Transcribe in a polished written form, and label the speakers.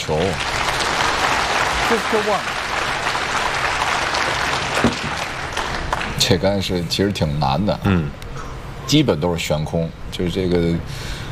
Speaker 1: 球。
Speaker 2: Just one。
Speaker 1: 这杆是其实挺难的，基本都是悬空，就是这个